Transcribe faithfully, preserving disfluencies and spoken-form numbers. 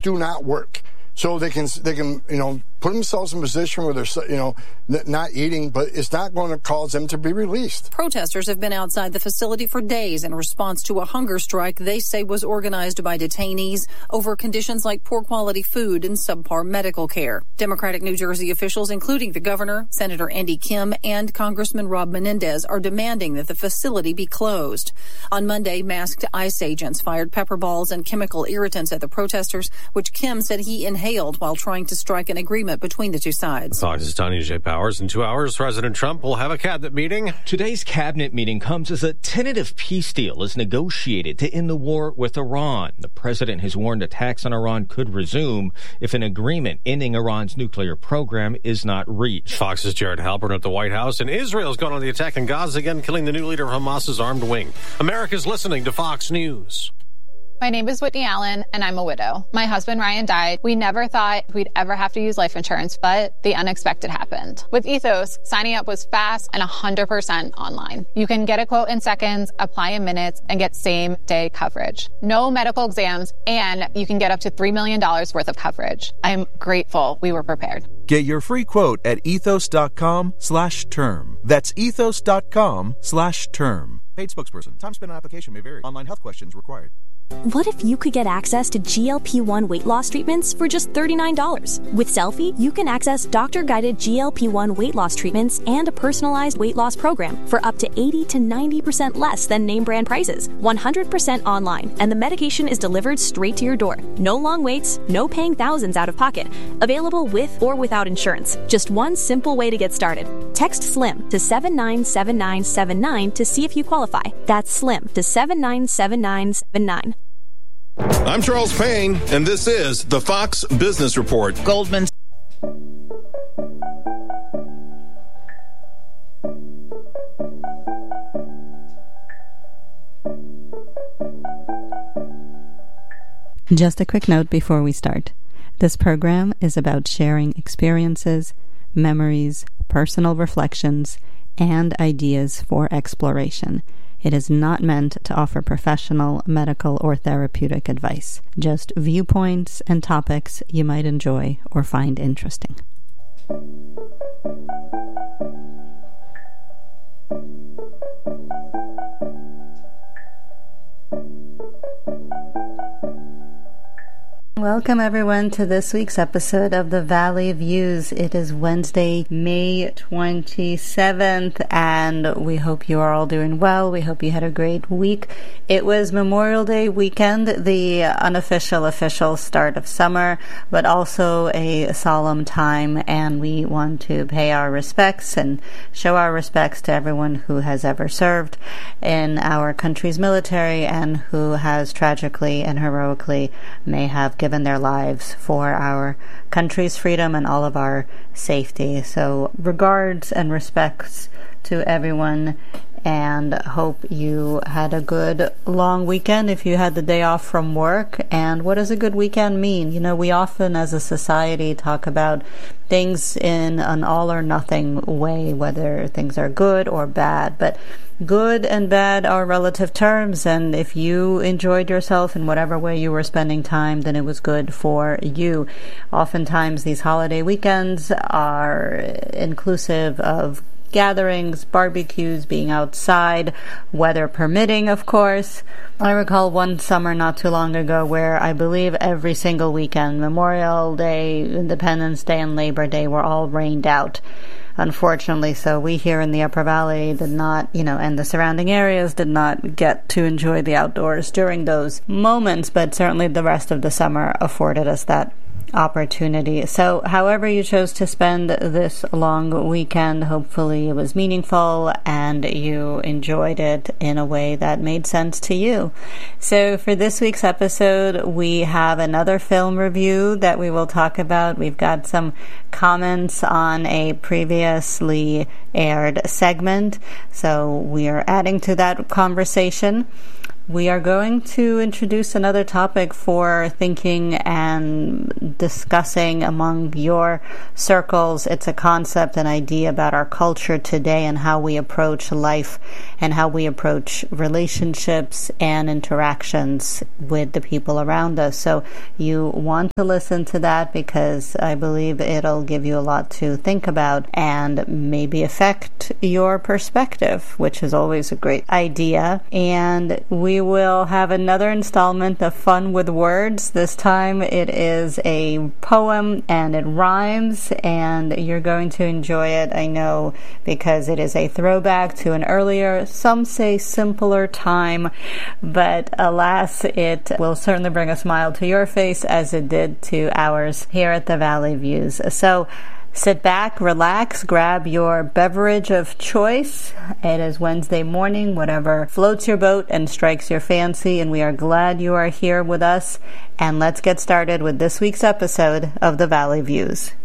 do not work. So they can, they can, you know, put themselves in a position where they're, you know, not eating, but it's not going to cause them to be released. Protesters have been outside the facility for days in response to a hunger strike they say was organized by detainees over conditions like poor quality food and subpar medical care. Democratic New Jersey officials, including the governor, Senator Andy Kim, and Congressman Rob Menendez, are demanding that the facility be closed. On Monday, masked ICE agents fired pepper balls and chemical irritants at the protesters, which Kim said he inhaled while trying to strike an agreement between the two sides. Fox's Tanya J. Powers. In two hours, President Trump will have a cabinet meeting. Today's cabinet meeting comes as a tentative peace deal is negotiated to end the war with Iran. The president has warned attacks on Iran could resume if an agreement ending Iran's nuclear program is not reached. Fox's Jared Halpern at the White House. And Israel's gone on the attack in Gaza again, killing the new leader of Hamas's armed wing. America's listening to Fox News. My name is Whitney Allen, and I'm a widow. My husband, Ryan, died. We never thought we'd ever have to use life insurance, but the unexpected happened. With Ethos, signing up was fast and one hundred percent online. You can get a quote in seconds, apply in minutes, and get same-day coverage. No medical exams, and you can get up to three million dollars worth of coverage. I'm grateful we were prepared. Get your free quote at ethos.com slash term. That's ethos.com slash term. Paid spokesperson. Time spent on application may vary. Online health questions required. What if you could get access to G L P one weight loss treatments for just thirty-nine dollars? With Selfie, you can access doctor-guided G L P one weight loss treatments and a personalized weight loss program for up to eighty to ninety percent less than name brand prices. one hundred percent online, and the medication is delivered straight to your door. No long waits, no paying thousands out of pocket. Available with or without insurance. Just one simple way to get started. Text SLIM to seven nine seven nine seven nine to see if you qualify. That's SLIM to seven nine seven nine seven nine. I'm Charles Payne, and this is the Fox Business Report. Goldman. Just a quick note before we start. This program is about sharing experiences, memories, personal reflections, and ideas for exploration. It is not meant to offer professional, medical, or therapeutic advice. Just viewpoints and topics you might enjoy or find interesting. Welcome everyone to this week's episode of the Valley Views. It is Wednesday, May twenty-seventh, and we hope you are all doing well. We hope you had a great week. It was Memorial Day weekend, the unofficial, official start of summer, but also a solemn time, and we want to pay our respects and show our respects to everyone who has ever served in our country's military and who has tragically and heroically may have given their lives for our country's freedom and all of our safety. So regards and respects to everyone, and hope you had a good long weekend if you had the day off from work. And what does a good weekend mean? You know, we often as a society talk about things in an all or nothing way, whether things are good or bad, but good and bad are relative terms, and if you enjoyed yourself in whatever way you were spending time, then it was good for you. Oftentimes these holiday weekends are inclusive of gatherings, barbecues, being outside, weather permitting, of course. I recall one summer not too long ago where I believe every single weekend, Memorial Day, Independence Day, and Labor Day, were all rained out. Unfortunately, so we here in the Upper Valley did not, you know, and the surrounding areas did not get to enjoy the outdoors during those moments, but certainly the rest of the summer afforded us that opportunity. So however you chose to spend this long weekend, hopefully it was meaningful and you enjoyed it in a way that made sense to you. So for this week's episode, we have another film review that we will talk about. We've got some comments on a previously aired segment, so we are adding to that conversation. We are going to introduce another topic for thinking and discussing among your circles. It's a concept, an idea about our culture today and how we approach life and how we approach relationships and interactions with the people around us. So you want to listen to that because I believe it'll give you a lot to think about and maybe affect your perspective, which is always a great idea. And we We will have another installment of Fun with Words. This time it is a poem and it rhymes, and you're going to enjoy it, I know, because it is a throwback to an earlier, some say simpler time, but alas, it will certainly bring a smile to your face as it did to ours here at the Valley Views. So sit back, relax, grab your beverage of choice. It is Wednesday morning, whatever floats your boat and strikes your fancy, and we are glad you are here with us. And let's get started with this week's episode of The Valley Views.